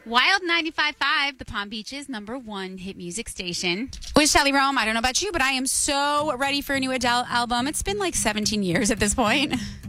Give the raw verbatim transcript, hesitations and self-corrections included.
Wild ninety-five point five, the Palm Beach's number one hit music station. With Shelly Rome, I don't know about you, but I am so ready for a new Adele album. It's been like seventeen years at this point.